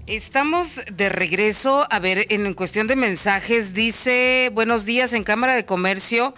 Estamos de regreso. A ver, en cuestión de mensajes, dice, buenos días, en Cámara de Comercio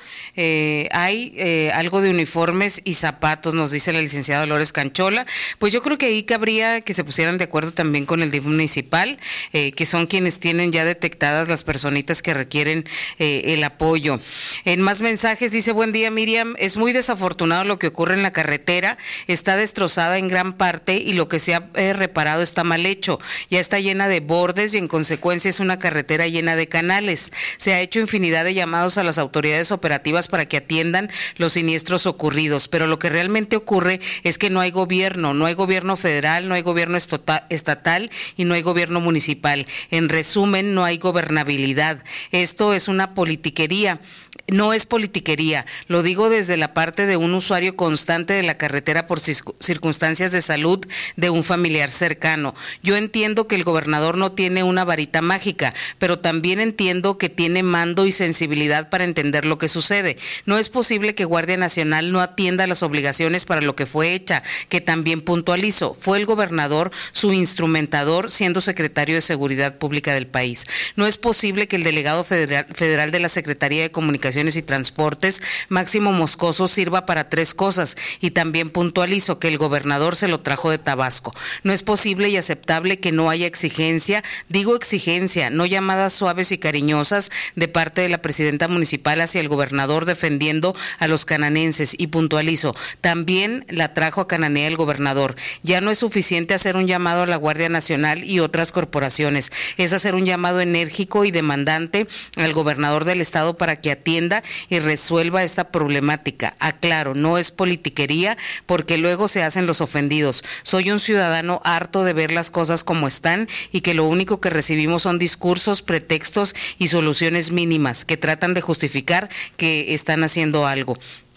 hay algo de uniformes y zapatos, nos dice la licenciada Dolores Canchola. Pues yo creo que ahí cabría que se pusieran de acuerdo también con el DIF municipal, que son quienes tienen ya detectadas las personitas que requieren el apoyo. En más mensajes dice, buen día Miriam, es muy desafortunado lo que ocurre en la carretera, está destrozada en gran parte y lo que se ha reparado está mal hecho. Ya está llena de bordes y en consecuencia es una carretera llena de canales. Se ha hecho infinidad de llamados a las autoridades operativas para que atiendan los siniestros ocurridos, pero lo que realmente ocurre es que no hay gobierno federal, no hay gobierno estatal y no hay gobierno municipal. En resumen, no hay gobernabilidad. Esto es una politiquería. No es politiquería, lo digo desde la parte de un usuario constante de la carretera por circunstancias de salud de un familiar cercano. Yo entiendo que el gobernador no tiene una varita mágica, pero también entiendo que tiene mando y sensibilidad para entender lo que sucede. No es posible que Guardia Nacional no atienda las obligaciones para lo que fue hecha, que también puntualizo, fue el gobernador su instrumentador siendo secretario de Seguridad Pública del país. No es posible que el delegado federal de la Secretaría de Comunicaciones y Transportes, Máximo Moscoso, sirva para tres cosas, y también puntualizo que el gobernador se lo trajo de Tabasco. No es posible y aceptable que no haya exigencia, digo exigencia, no llamadas suaves y cariñosas de parte de la presidenta municipal hacia el gobernador defendiendo a los cananenses, y puntualizo, también la trajo a Cananea el gobernador. Ya no es suficiente hacer un llamado a la Guardia Nacional y otras corporaciones, es hacer un llamado enérgico y demandante al gobernador del estado para que atienda y resuelva esta problemática. Aclaro, no es politiquería porque luego se hacen los ofendidos. Soy un ciudadano harto de ver las cosas como están y que lo único que recibimos son discursos, pretextos y soluciones mínimas que tratan de justificar que están haciendo algo.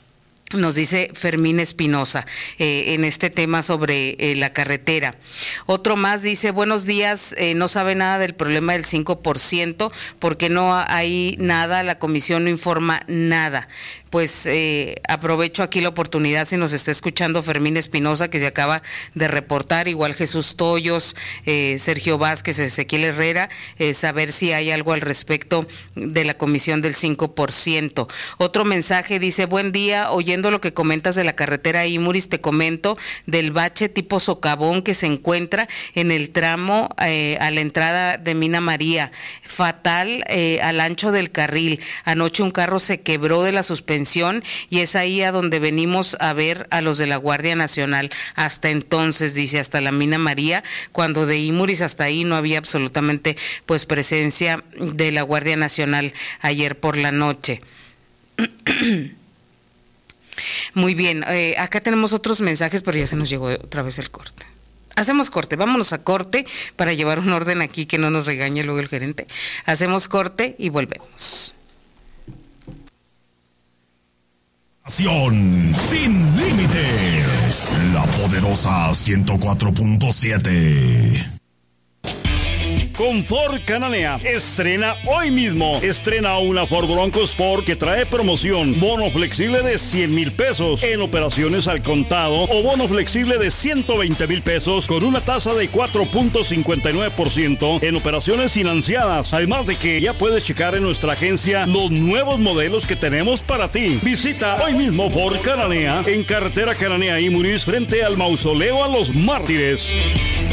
Nos dice Fermín Espinosa en este tema sobre la carretera. Otro más dice, buenos días, no sabe nada del problema del 5%, porque no hay nada, la comisión no informa nada. Pues aprovecho aquí la oportunidad, si nos está escuchando Fermín Espinosa, que se acaba de reportar, igual Jesús Toyos, Sergio Vázquez, Ezequiel Herrera, saber si hay algo al respecto de la comisión del 5%. Otro mensaje dice, buen día, oyendo lo que comentas de la carretera Imuris, te comento del bache tipo socavón que se encuentra en el tramo a la entrada de Mina María, fatal al ancho del carril. Anoche un carro se quebró de la suspensión y es ahí a donde venimos a ver a los de la Guardia Nacional. Hasta entonces, dice, hasta la Mina María, cuando de Imuris hasta ahí no había absolutamente pues presencia de la Guardia Nacional ayer por la noche. Muy bien, acá tenemos otros mensajes, pero ya se nos llegó otra vez el corte. Hacemos corte, vámonos a corte para llevar un orden aquí que no nos regañe luego el gerente. Hacemos corte y volvemos. Sin límites, la poderosa 104.7. Con Ford Cananea, estrena hoy mismo. Estrena una Ford Bronco Sport que trae promoción, bono flexible de 100,000 pesos en operaciones al contado o bono flexible de 120,000 pesos con una tasa de 4.59% en operaciones financiadas. Además de que ya puedes checar en nuestra agencia los nuevos modelos que tenemos para ti. Visita hoy mismo Ford Cananea en carretera Cananea Imuris frente al Mausoleo a los Mártires.